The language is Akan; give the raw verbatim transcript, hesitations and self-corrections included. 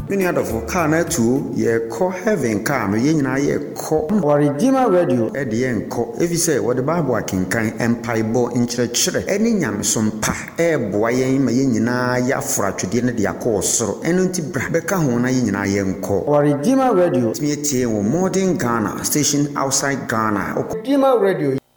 Many other for car na two ye call heaven car no ye nyina ye call Redeemer Radio e de ye nko if you say what the Bible akenkan empaibo nkyerɛkyerɛ ɛne nyamesom pa e boa yen ma ye nyina ya afra twede ne de akɔ soro ɛno nti bra bɛka ho na ye nyina ye nko Redeemer Radio timi tie wo modern Ghana station outside Ghana Redeemer Radio